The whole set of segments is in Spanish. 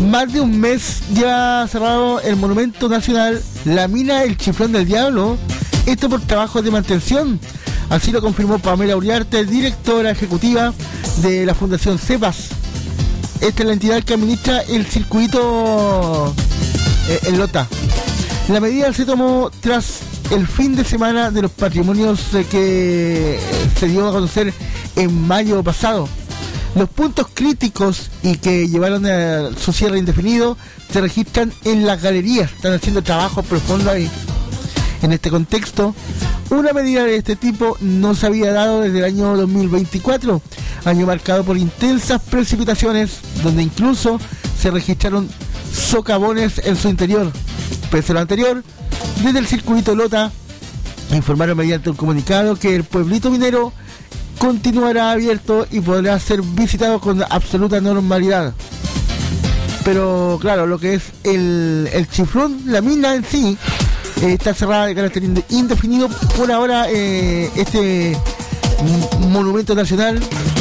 Más de un mes lleva cerrado el monumento nacional La Mina El Chiflón del Diablo, esto por trabajos de mantención. Así lo confirmó Pamela Uriarte, directora ejecutiva de la Fundación CEPAS. Esta es la entidad que administra el circuito en Lota. La medida se tomó tras el fin de semana de los patrimonios que se dio a conocer en mayo pasado. Los puntos críticos y que llevaron a su cierre indefinido se registran en las galerías. Están haciendo trabajos profundos ahí. En este contexto, una medida de este tipo no se había dado desde el año 2024, año marcado por intensas precipitaciones, donde incluso se registraron socavones en su interior. Pese a lo anterior, desde el circuito Lota informaron mediante un comunicado que el pueblito minero continuará abierto y podrá ser visitado con absoluta normalidad. Pero claro, lo que es el chiflón, la mina en sí, está cerrada de carácter indefinido por ahora, este monumento nacional,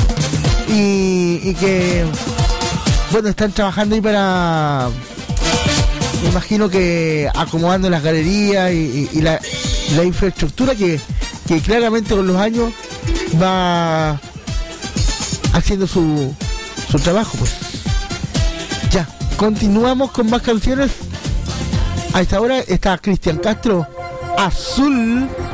y que bueno, están trabajando ahí para, me imagino que acomodando las galerías y la infraestructura que claramente con los años va haciendo su trabajo. Pues ya, continuamos con más canciones. A esta hora está Cristian Castro, Azul.